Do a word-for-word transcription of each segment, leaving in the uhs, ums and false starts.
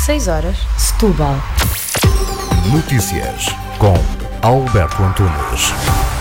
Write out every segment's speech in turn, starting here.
seis horas, Setúbal. Notícias com Alberto Antunes.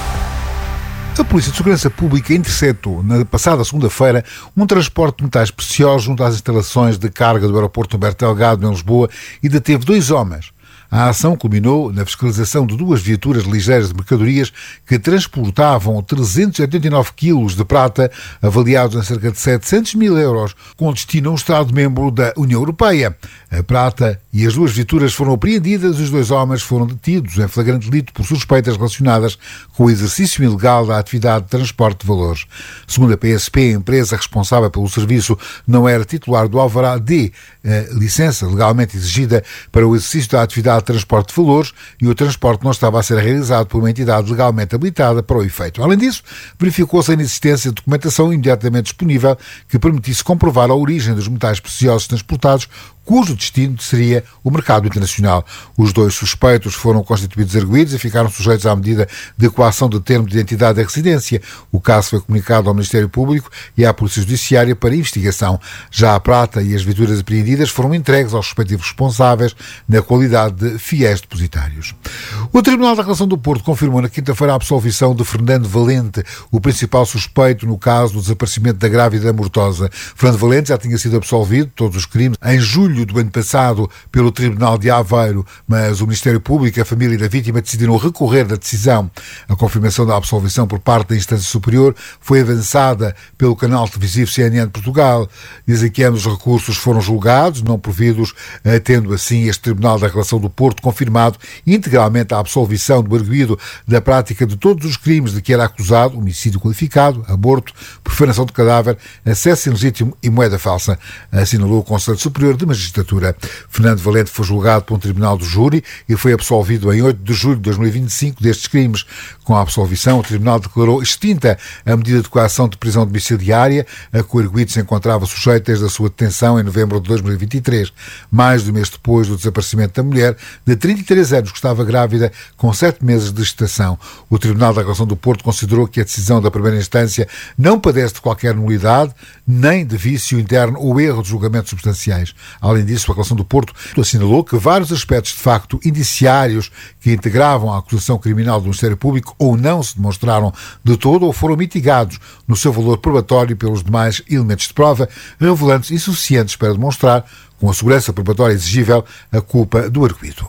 A Polícia de Segurança Pública interceptou, na passada segunda-feira, um transporte de metais preciosos junto às instalações de carga do aeroporto Humberto Delgado, em Lisboa, e deteve dois homens. A ação culminou na fiscalização de duas viaturas ligeiras de mercadorias que transportavam trezentos e oitenta e nove quilos de prata, avaliados em cerca de setecentos mil euros, com destino a um Estado-membro da União Europeia. A prata e as duas viaturas foram apreendidas e os dois homens foram detidos em flagrante delito por suspeitas relacionadas com o exercício ilegal da atividade de transporte de valores. Segundo a P S P, a empresa responsável pelo serviço não era titular do alvará D, a licença legalmente exigida para o exercício da atividade de transporte de valores, e o transporte não estava a ser realizado por uma entidade legalmente habilitada para o efeito. Além disso, verificou-se a inexistência de documentação imediatamente disponível que permitisse comprovar a origem dos metais preciosos transportados, cujo destino seria o mercado internacional. Os dois suspeitos foram constituídos arguidos e ficaram sujeitos à medida de coação de termo de identidade da residência. O caso foi comunicado ao Ministério Público e à Polícia Judiciária para investigação. Já a prata e as viaturas apreendidas foram entregues aos respectivos responsáveis na qualidade de fiéis depositários. O Tribunal da Relação do Porto confirmou na quinta-feira a absolvição de Fernando Valente, o principal suspeito no caso do desaparecimento da grávida Mortosa. Fernando Valente já tinha sido absolvido de todos os crimes em julho do ano passado pelo Tribunal de Aveiro, mas o Ministério Público, a família da vítima decidiram recorrer da decisão. A confirmação da absolvição por parte da instância superior foi avançada pelo canal televisivo C N N de Portugal. Dizem que ambos os recursos foram julgados, não providos, tendo assim este Tribunal da Relação do Porto confirmado integralmente a absolvição do arguido da prática de todos os crimes de que era acusado: homicídio qualificado, aborto, profanação de cadáver, acesso ilegítimo e moeda falsa, assinalou o Conselho Superior de Magistratura. Fernando Valente foi julgado por um tribunal do júri e foi absolvido em oito de julho de dois mil e vinte e cinco destes crimes. Com a absolvição, o tribunal declarou extinta a medida de coação de prisão domiciliária a que o arguido se encontrava sujeito desde a sua detenção em novembro de dois mil e vinte e três, mais de um mês depois do desaparecimento da mulher de trinta e três anos que estava grávida com sete meses de gestação. O Tribunal da Relação do Porto considerou que a decisão da primeira instância não padece de qualquer nulidade, nem de vício interno ou erro de julgamentos substanciais. Além disso, a Relação do Porto assinalou que vários aspectos de facto indiciários que integravam a acusação criminal do Ministério Público ou não se demonstraram de todo ou foram mitigados no seu valor probatório pelos demais elementos de prova, revelando-se insuficientes para demonstrar, com a segurança probatória exigível, a culpa do arguido.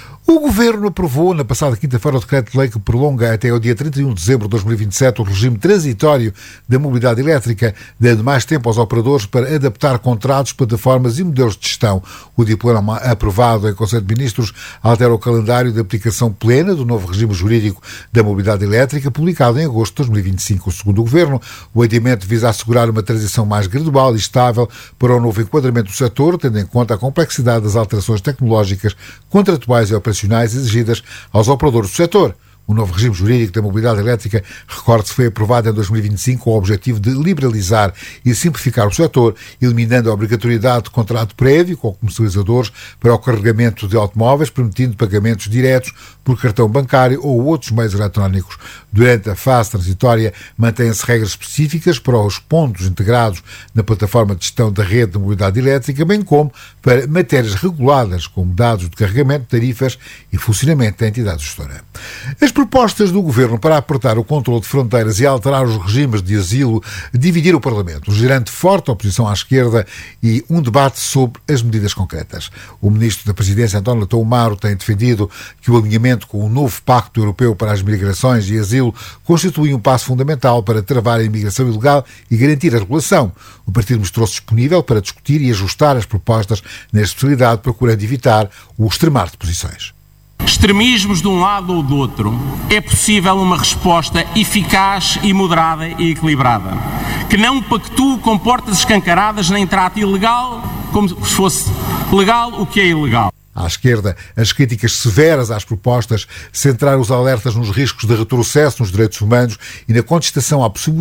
O Governo aprovou na passada quinta-feira o decreto-lei que prolonga até ao dia trinta e um de dezembro de dois mil e vinte e sete o regime transitório da mobilidade elétrica, dando mais tempo aos operadores para adaptar contratos, plataformas e modelos de gestão. O diploma aprovado em Conselho de Ministros altera o calendário de aplicação plena do novo regime jurídico da mobilidade elétrica, publicado em agosto de dois mil e vinte e cinco. Segundo o Governo, o adiamento visa assegurar uma transição mais gradual e estável para o novo enquadramento do setor, tendo em conta a complexidade das alterações tecnológicas, contratuais e operacionais exigidas aos operadores do setor. O novo regime jurídico da mobilidade elétrica, recorde-se, foi aprovado em dois mil e vinte e cinco com o objetivo de liberalizar e simplificar o setor, eliminando a obrigatoriedade de contrato prévio com comercializadores para o carregamento de automóveis, permitindo pagamentos diretos por cartão bancário ou outros meios eletrónicos. Durante a fase transitória, mantêm-se regras específicas para os pontos integrados na plataforma de gestão da rede de mobilidade elétrica, bem como para matérias reguladas, como dados de carregamento, tarifas e funcionamento da entidade gestora. As propostas do Governo para apertar o controle de fronteiras e alterar os regimes de asilo dividiram o Parlamento, gerando forte oposição à esquerda e um debate sobre as medidas concretas. O Ministro da Presidência, António Leitão Amaro, tem defendido que o alinhamento com o novo Pacto Europeu para as Migrações e Asilo constitui um passo fundamental para travar a imigração ilegal e garantir a regulação. O partido mostrou-se disponível para discutir e ajustar as propostas na especialidade, procurando evitar o extremar de posições. Extremismos de um lado ou do outro, é possível uma resposta eficaz e moderada e equilibrada, que não pactue com portas escancaradas nem trate ilegal como se fosse legal o que é ilegal. À esquerda, as críticas severas às propostas centraram os alertas nos riscos de retrocesso nos direitos humanos e na contestação à possibilidade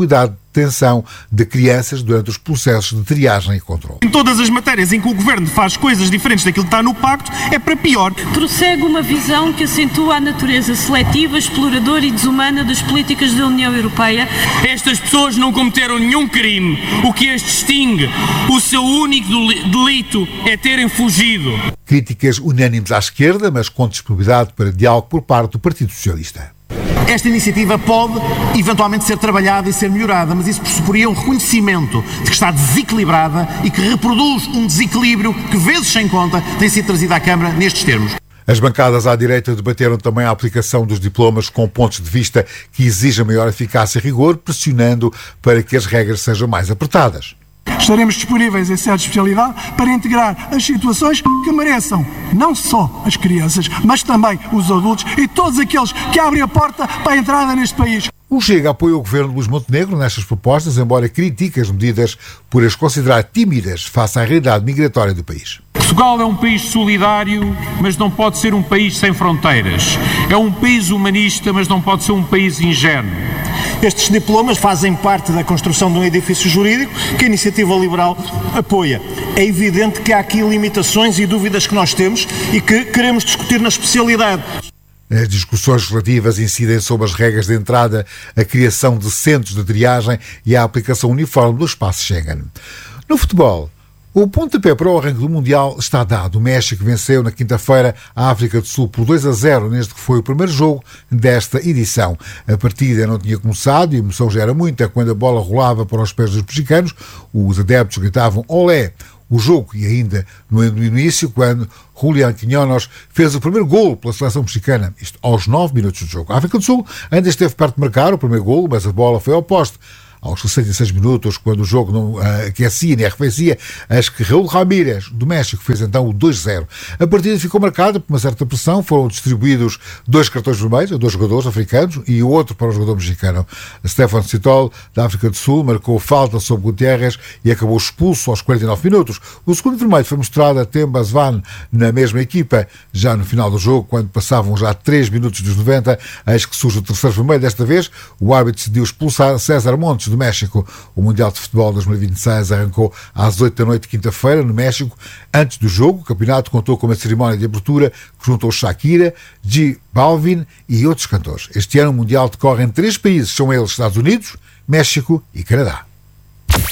detenção de crianças durante os processos de triagem e controle. Em todas as matérias em que o Governo faz coisas diferentes daquilo que está no Pacto, é para pior. Prossegue uma visão que acentua a natureza seletiva, exploradora e desumana das políticas da União Europeia. Estas pessoas não cometeram nenhum crime. O que as distingue, o seu único delito é terem fugido. Críticas unânimes à esquerda, mas com disponibilidade para diálogo por parte do Partido Socialista. Esta iniciativa pode, eventualmente, ser trabalhada e ser melhorada, mas isso pressuporia um reconhecimento de que está desequilibrada e que reproduz um desequilíbrio que, vezes sem conta, tem sido trazido à Câmara nestes termos. As bancadas à direita debateram também a aplicação dos diplomas com pontos de vista que exigem maior eficácia e rigor, pressionando para que as regras sejam mais apertadas. Estaremos disponíveis em certa especialidade para integrar as situações que mereçam não só as crianças, mas também os adultos e todos aqueles que abrem a porta para a entrada neste país. O Chega apoia o governo de Luís Montenegro nestas propostas, embora critique as medidas por as considerar tímidas face à realidade migratória do país. Portugal é um país solidário, mas não pode ser um país sem fronteiras. É um país humanista, mas não pode ser um país ingênuo. Estes diplomas fazem parte da construção de um edifício jurídico que a Iniciativa Liberal apoia. É evidente que há aqui limitações e dúvidas que nós temos e que queremos discutir na especialidade. As discussões relativas incidem sobre as regras de entrada, a criação de centros de triagem e a aplicação uniforme do espaço Schengen. No futebol, o pontapé para o arranque do Mundial está dado. O México venceu na quinta-feira a África do Sul por dois a zero, neste que foi o primeiro jogo desta edição. A partida não tinha começado e a emoção já era muita quando a bola rolava para os pés dos mexicanos. Os adeptos gritavam olé. O jogo, e ainda no início, quando Julián Quiñones fez o primeiro golo pela seleção mexicana, isto aos nove minutos do jogo. A África do Sul ainda esteve perto de marcar o primeiro golo, mas a bola foi ao poste. Aos sessenta e seis minutos, quando o jogo não uh, aquecia nem arrefecia, acho que Raúl Ramírez, do México, fez então o dois a zero. A partida ficou marcada por uma certa pressão, foram distribuídos dois cartões vermelhos a dois jogadores africanos e o outro para o jogador mexicano. Stefan Citol, da África do Sul, marcou falta sobre Gutierrez e acabou expulso aos quarenta e nove minutos. O segundo vermelho foi mostrado a Temba Svan na mesma equipa, já no final do jogo, quando passavam já três minutos dos noventa, eis que surge o terceiro vermelho. Desta vez, o árbitro decidiu expulsar César Montes, do México. O Mundial de Futebol dois mil e vinte e seis arrancou às oito da noite de quinta-feira no México. Antes do jogo, o campeonato contou com uma cerimónia de abertura que juntou Shakira, J Balvin e outros cantores. Este ano o Mundial decorre em três países, são eles Estados Unidos, México e Canadá.